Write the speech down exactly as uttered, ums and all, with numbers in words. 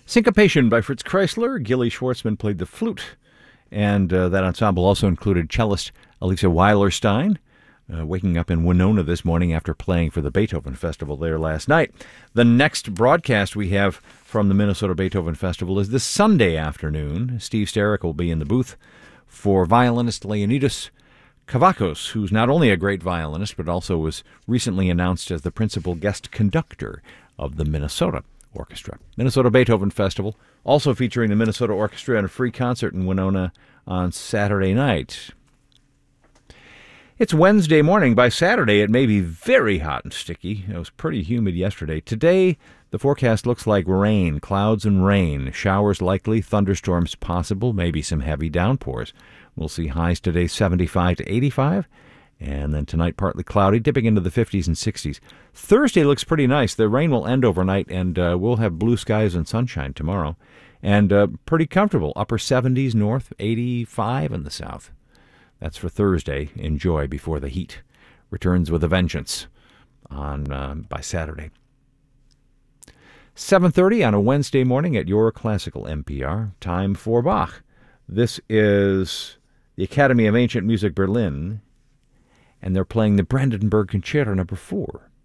Syncopation by Fritz Kreisler. Gilly Schwartzman played the flute. And uh, that ensemble also included cellist Elisa Weilerstein, uh, waking up in Winona this morning after playing for the Beethoven Festival there last night. The next broadcast we have from the Minnesota Beethoven Festival is this Sunday afternoon. Steve Sterrick will be in the booth for violinist Leonidas Kavakos, who's not only a great violinist, but also was recently announced as the principal guest conductor of the Minnesota Orchestra. Minnesota Beethoven Festival, also featuring the Minnesota Orchestra and a free concert in Winona on Saturday night. It's Wednesday morning. By Saturday, it may be very hot and sticky. It was pretty humid yesterday. Today, the forecast looks like rain, clouds and rain, showers likely, thunderstorms possible, maybe some heavy downpours. We'll see highs today seventy-five to eighty-five. And then tonight, partly cloudy, dipping into the fifties and sixties. Thursday looks pretty nice. The rain will end overnight, and uh, we'll have blue skies and sunshine tomorrow. And uh, pretty comfortable. Upper seventies north, eighty-five in the south. That's for Thursday. Enjoy before the heat returns with a vengeance on uh, by Saturday. seven thirty on a Wednesday morning at your classical N P R. Time for Bach. This is the Academy of Ancient Music Berlin, and they're playing the Brandenburg Concerto number four.